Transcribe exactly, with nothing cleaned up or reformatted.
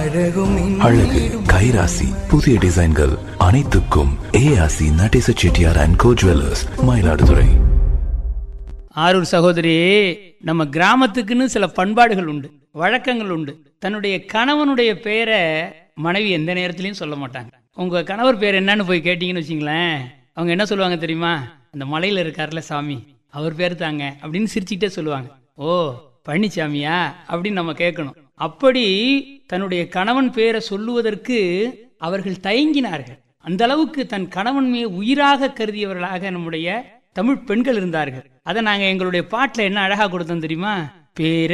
அழகு கைராசி புதிய டிசைன்கள் அனைத்துக்கும் ஏஆசி Natesa Chettiar and go jewellers, Mayiladuthurai. Arur சகோதரி, நம்ம கிராமத்துக்குன்னு சில பண்பாடுகள் உண்டு, வழக்கங்கள் உண்டு. தன்னுடைய கணவனுடைய பெயரை மனைவி எந்த நேரத்திலையும் சொல்ல மாட்டாங்க. உங்க கணவர் பேர் என்னன்னு போய் கேட்டீங்கன்னு வச்சுங்களேன், அவங்க என்ன சொல்லுவாங்க தெரியுமா? அந்த மலையில இருக்காருல சாமி, அவர் பேர் தாங்க அப்படின்னு சிரிச்சுக்கிட்டே சொல்லுவாங்க. ஓ பழனிசாமியா அப்படின்னு நம்ம கேட்கணும். அப்படி தன்னுடைய கணவன் பேரை சொல்லுவதற்கு அவர்கள் தயங்கினார்கள். அந்த அளவுக்கு தன் கணவன் மீது உயிராக கருதியவர்களாக நம்முடைய தமிழ் பெண்கள் இருந்தார்கள். அதை நாங்க எங்களுடைய பாட்டுல என்ன அழகா கொடுத்தோம் தெரியுமா? பேரை